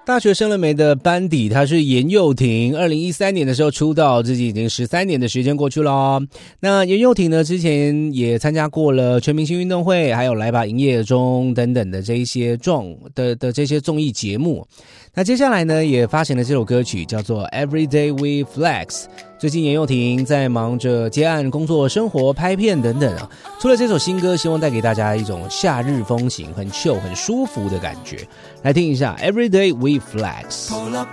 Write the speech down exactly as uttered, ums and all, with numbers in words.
大学生了没的班底，他是严幼婷，二零一三年的时候出道，自己已经十三年的时间过去了。那严幼婷呢，之前也参加过了全明星运动会，还有来吧营业中等等的这一些综的的这些综艺节目。那接下来呢，也发行了这首歌曲，叫做 Everyday We Flex。最近严幼婷在忙着接案、工作、生活、拍片等等啊，出了这首新歌，希望带给大家一种夏日风情，很chill、很舒服的感觉。来听一下 Everyday We Flex。